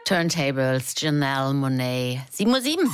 Turntables, Janelle Monáe, 7:07 Uhr.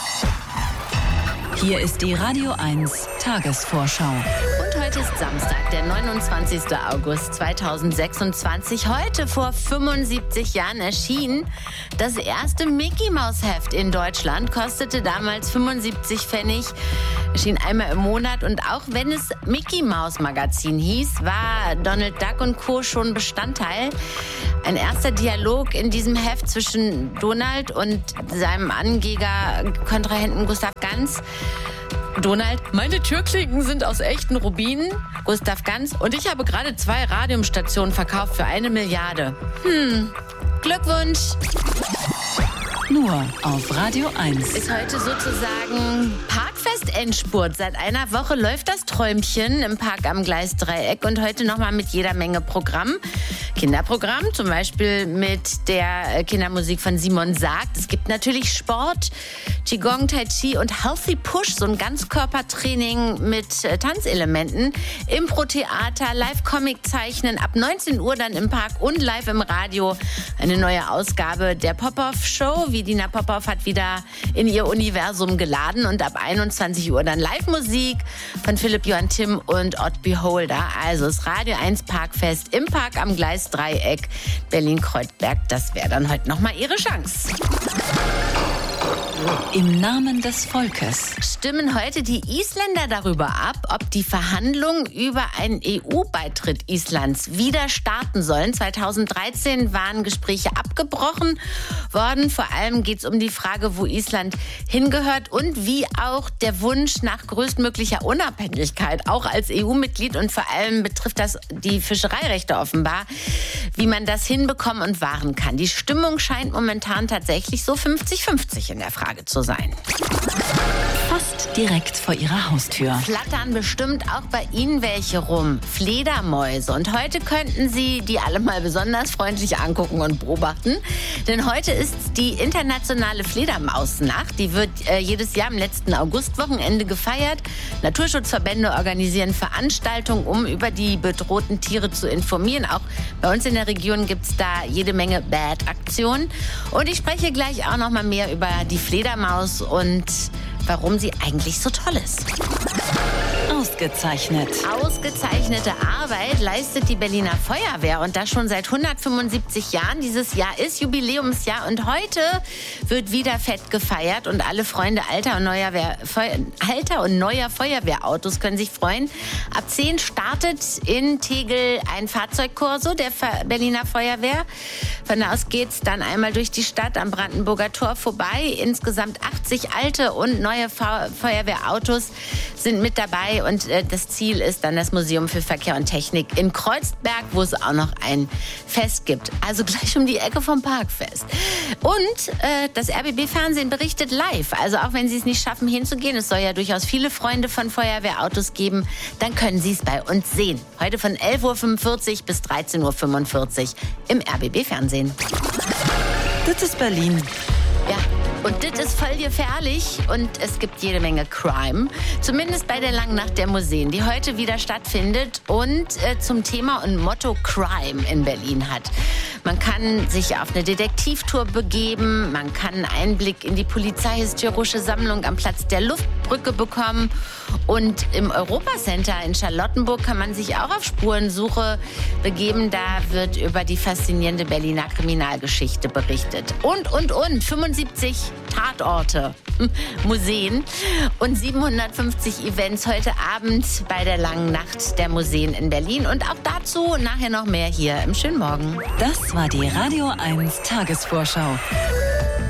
Hier ist die Radio 1 Tagesvorschau. Und heute ist Samstag, der 29. August 2026. Heute vor 75 Jahren erschien das erste Mickey-Maus-Heft in Deutschland. Kostete damals 75 Pfennig, erschien einmal im Monat. Und auch wenn es Mickey-Maus-Magazin hieß, war Donald Duck und Co. schon Bestandteil. Ein erster Dialog in diesem Heft zwischen Donald und seinem Kontrahenten Gustav Ganz. Donald: Meine Türklinken sind aus echten Rubinen. Gustav Ganz: Und ich habe gerade 2 Radiumstationen verkauft für 1 Milliarde. Glückwunsch! Nur auf Radio 1. Ist heute sozusagen Parkfest-Endspurt. Seit einer Woche läuft das Träumchen im Park am Gleisdreieck und heute nochmal mit jeder Menge Programm. Kinderprogramm, zum Beispiel mit der Kindermusik von Simon Sagt. Es gibt natürlich Sport, Qigong, Tai Chi und Healthy Push, so ein Ganzkörpertraining mit Tanzelementen. Impro-Theater, Live-Comic-Zeichnen, ab 19 Uhr dann im Park und live im Radio eine neue Ausgabe der Popov-Show. Dina Popov hat wieder in ihr Universum geladen und ab 21 Uhr dann Live-Musik von Philipp Johann Timm und Odd Beholder. Also das Radio 1 Parkfest im Park am Gleisdreieck Berlin-Kreuzberg. Das wäre dann heute nochmal ihre Chance. Im Namen des Volkes Stimmen heute die Isländer darüber ab, ob die Verhandlungen über einen EU-Beitritt Islands wieder starten sollen. 2013 waren Gespräche abgebrochen worden. Vor allem geht es um die Frage, wo Island hingehört und wie auch der Wunsch nach größtmöglicher Unabhängigkeit, auch als EU-Mitglied, und vor allem betrifft das die Fischereirechte offenbar, wie man das hinbekommen und wahren kann. Die Stimmung scheint momentan tatsächlich so 50-50 in der Frage zu sein. fast direkt vor ihrer Haustür. Flattern bestimmt auch bei Ihnen welche rum. Fledermäuse. Und heute könnten Sie die alle mal besonders freundlich angucken und beobachten. Denn heute ist die internationale Fledermausnacht. Die wird jedes Jahr am letzten Augustwochenende gefeiert. Naturschutzverbände organisieren Veranstaltungen, um über die bedrohten Tiere zu informieren. Auch bei uns in der Region gibt es da jede Menge Bad-Aktionen. Und ich spreche gleich auch noch mal mehr über die Fledermaus und warum sie eigentlich so toll ist. Ausgezeichnet. Ausgezeichnete Arbeit leistet die Berliner Feuerwehr und das schon seit 175 Jahren. Dieses Jahr ist Jubiläumsjahr und heute wird wieder fett gefeiert und alle Freunde alter und neuer Feuerwehrautos können sich freuen. Ab 10 startet in Tegel ein Fahrzeugkorso der Berliner Feuerwehr. Von da aus geht's dann einmal durch die Stadt am Brandenburger Tor vorbei. Insgesamt 80 alte und neue Feuerwehrautos sind mit dabei und das Ziel ist dann das Museum für Verkehr und Technik in Kreuzberg, wo es auch noch ein Fest gibt. Also gleich um die Ecke vom Parkfest. Und das RBB-Fernsehen berichtet live. Also auch wenn Sie es nicht schaffen, hinzugehen, es soll ja durchaus viele Freunde von Feuerwehrautos geben, dann können Sie es bei uns sehen. Heute von 11.45 Uhr bis 13.45 Uhr im RBB-Fernsehen. Das ist Berlin. Ja. Und das ist voll gefährlich und es gibt jede Menge Crime. Zumindest bei der Langnacht der Museen, die heute wieder stattfindet und zum Thema und Motto Crime in Berlin hat. Man kann sich auf eine Detektivtour begeben, man kann einen Einblick in die polizeihistorische Sammlung am Platz der Luftbrücke bekommen und im Europacenter in Charlottenburg kann man sich auch auf Spurensuche begeben. Da wird über die faszinierende Berliner Kriminalgeschichte berichtet. Und 75 Tatorte, Museen und 750 Events heute Abend bei der Langen Nacht der Museen in Berlin. Und auch dazu nachher noch mehr hier im Schönen Morgen. Das war die Radio 1 Tagesvorschau.